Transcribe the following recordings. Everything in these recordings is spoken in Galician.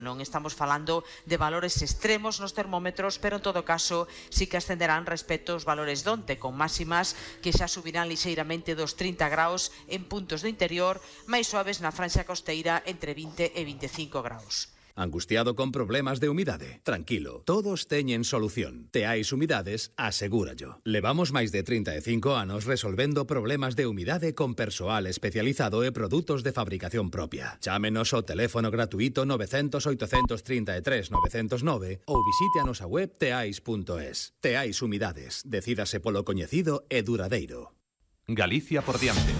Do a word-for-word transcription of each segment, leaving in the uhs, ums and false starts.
Non estamos falando de valores extremos nos termómetros, pero en todo caso sí que ascenderán respecto aos valores donte, con máximas que xa subirán lixeiramente dos trinta graus en puntos do interior, máis suaves na franxa costeira entre vinte e vinte e cinco graus. Angustiado con problemas de humidade? Tranquilo, todos teñen solución. Teais Humidades asegúrallo. Levamos máis de trinta e cinco anos resolvendo problemas de humidade con persoal especializado e produtos de fabricación propia. Chámenos ao teléfono gratuito nove cero cero, oito tres tres, nove cero nove ou visite a nosa web teais punto es. Teais Humidades. Decídase polo coñecido e duradeiro. Galicia por diante.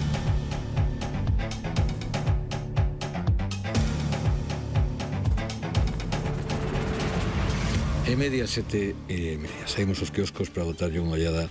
E media sete e media. Saímos os quioscos para botarlle unha ollada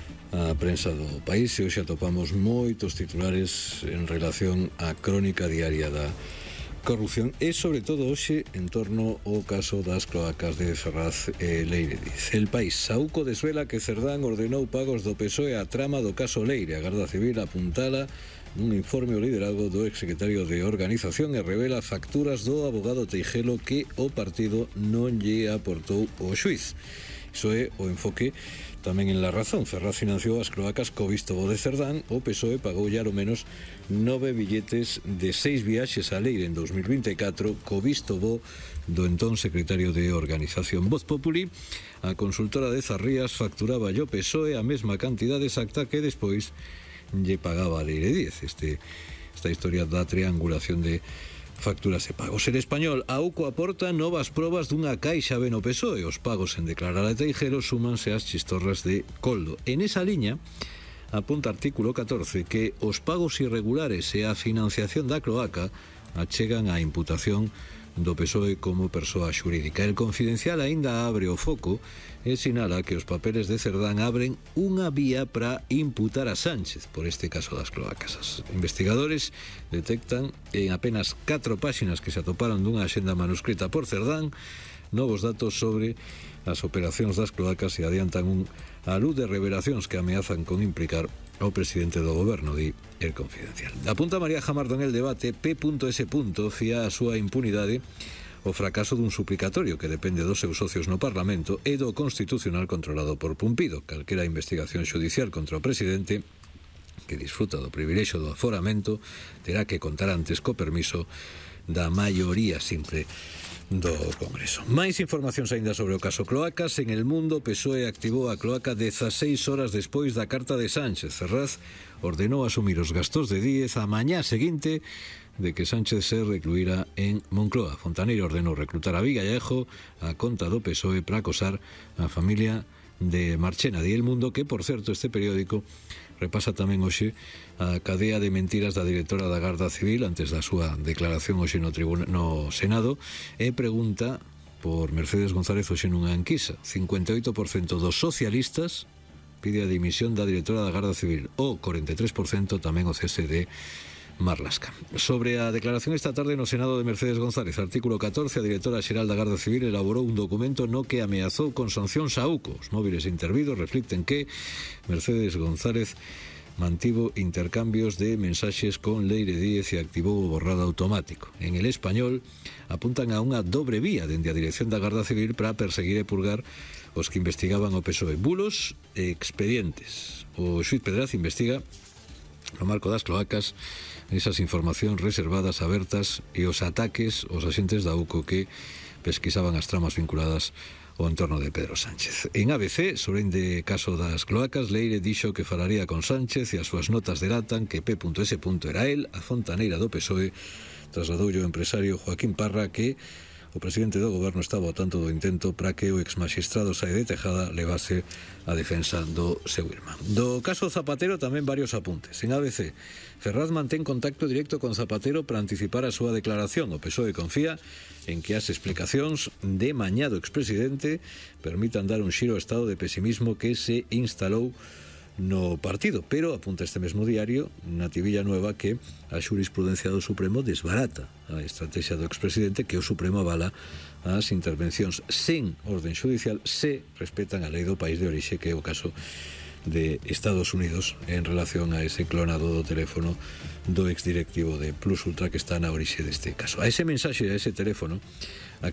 á prensa do país e hoxe atopamos moitos titulares en relación á crónica diaria da corrupción e sobre todo hoxe en torno ao caso das cloacas de Ferraz e Leire Diz. El País. Saúco desvela que Cerdán ordenou pagos do P S O E a trama do caso Leire. A Garda Civil apuntala nun informe ao liderazgo do exsecretario de Organización e revela facturas do abogado Teijelo que o partido non lle aportou o xuiz. Iso é o enfoque tamén en La Razón. Ferraz financiou as cloacas co visto bo de Cerdán, o P S O E pagou ya ao menos nove billetes de seis viaxes a Leire en dos mil vinte e catro co visto bo do entón secretario de Organización. Voz Populi, a consultora de Zarrías facturaba yo P S O E a mesma cantidade exacta que despois lle pagaba a Leire Diez. Este, esta historia da triangulación de facturas e pagos. El Español, a UCO aporta novas probas dunha caixa ben o P S O E. Os pagos en declarar a Teijero súmanse ás chistorras de Coldo. En esa liña, apunta artículo catorce que os pagos irregulares e a financiación da cloaca achegan á imputación do P S O E como persoa xurídica. El Confidencial aínda abre o foco e sinala que os papeles de Cerdán abren unha vía para imputar a Sánchez por este caso das cloacas. Os investigadores detectan en apenas catro páxinas que se atoparon dunha axenda manuscrita por Cerdán novos datos sobre as operacións das cloacas e adiantan un a luz de revelacións que ameazan con implicar ao presidente do goberno, di El Confidencial. Apunta María Jamardo en El Debate, P S. fía a súa impunidade o fracaso dun suplicatorio que depende dos seus socios no Parlamento e do Constitucional controlado por Pumpido. Calquera investigación xudicial contra o presidente que disfruta do privilexio do aforamento terá que contar antes co permiso da maioría simple do Congreso. Máis informacións aínda sobre o caso Cloacas. En El Mundo, P S O E activou a cloaca dezaseis horas despois da carta de Sánchez. Ferraz ordenou asumir os gastos de Díez a mañá seguinte de que Sánchez se recluíra en Moncloa. Fontaneiro ordenou reclutar a Vigallejo a conta do P S O E para acosar a familia de Marchena. Di El Mundo que, por certo, este periódico repasa tamén hoxe a cadea de mentiras da directora da Garda Civil antes da súa declaración hoxe no, tribuna, no Senado e pregunta por Mercedes González hoxe nunha enquisa. cincuenta e oito por cento dos socialistas pide a dimisión da directora da Garda Civil, o cuarenta e tres por cento tamén o cese de Marlaska. Sobre a declaración esta tarde no Senado de Mercedes González, artículo catorce, a directora xeral da Garda Civil elaborou un documento no que ameazou con sancións a UCO. Os móviles intervidos reflicten que Mercedes González mantivo intercambios de mensaxes con Leire Díez e activou o borrado automático. En El Español apuntan a unha dobre vía dende a dirección da Garda Civil para perseguir e purgar os que investigaban o P S O E. Bulos e expedientes. O xuiz Pedraz investiga no marco das cloacas esas informacións reservadas abertas e os ataques aos axentes da UCO que pesquisaban as tramas vinculadas ao entorno de Pedro Sánchez. En A B C, sobre ende caso das cloacas, Leire dixo que falaría con Sánchez e as súas notas delatan que P S. era el, a fontaneira do P S O E, trasladoulle o empresario Joaquín Parra que o presidente do goberno estaba ao tanto do intento para que o exmaxistrado Sae de Tejada levase a defensa do seu irmán. Do caso Zapatero tamén varios apuntes. En A B C, Ferraz mantén contacto directo con Zapatero para anticipar a súa declaración. O P S O E confía en que as explicacións de mañá do expresidente permitan dar un xiro ao estado de pesimismo que se instalou no partido, pero apunta este mesmo diario Nativilla Nueva que a xurisprudencia do Supremo desbarata a estrategia do expresidente, que o Supremo avala as intervencións sen orden judicial se respetan a lei do país de orixe, que é o caso de Estados Unidos en relación a ese clonado do teléfono do exdirectivo de Plus Ultra que está na orixe deste caso. A ese mensaxe, a ese teléfono